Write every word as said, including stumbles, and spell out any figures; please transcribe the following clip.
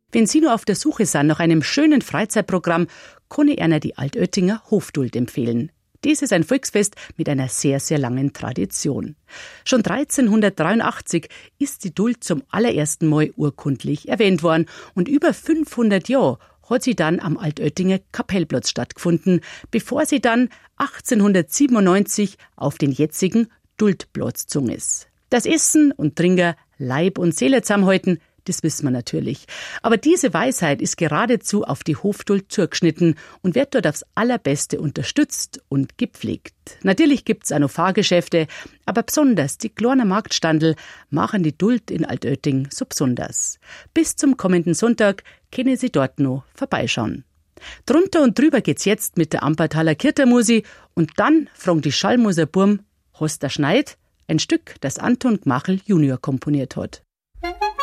Wenn Sie nur auf der Suche sind nach einem schönen Freizeitprogramm, kann ich Ihnen die Altöttinger Hofduld empfehlen. Dies ist ein Volksfest mit einer sehr, sehr langen Tradition. Schon dreizehnhundertdreiundachtzig ist die Duld zum allerersten Mal urkundlich erwähnt worden und über fünfhundert Jahre hat sie dann am Altöttinger Kapellplatz stattgefunden, bevor sie dann achtzehnhundertsiebenundneunzig auf den jetzigen Duldplatz gezogen ist. Das Essen und Trinken, Leib und Seele zusammenhalten, das wissen wir natürlich. Aber diese Weisheit ist geradezu auf die Hofduld zugeschnitten und wird dort aufs Allerbeste unterstützt und gepflegt. Natürlich gibt's auch noch Fahrgeschäfte, aber besonders die kleinen Marktstandel machen die Duld in Altötting so besonders. Bis zum kommenden Sonntag können Sie dort noch vorbeischauen. Drunter und drüber geht's jetzt mit der Ampertaler Kirtermusi und dann fragen die Schallmuser Burm, hast du Schneid? Ein Stück, das Anton Gmachel Junior komponiert hat.